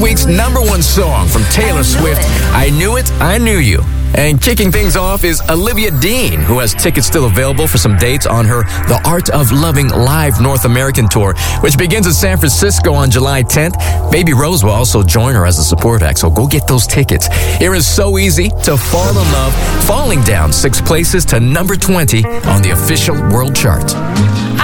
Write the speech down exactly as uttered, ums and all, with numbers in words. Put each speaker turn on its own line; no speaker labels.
week's number one song from Taylor Swift, I Knew It, I Knew You. And kicking things off is Olivia Dean, who has tickets still available for some dates on her The Art of Loving Live North American Tour, which begins in San Francisco on July tenth. Baby Rose will also join her as a support act, so go get those tickets. It is so easy to fall in love, falling down six places to number twenty on the official world chart.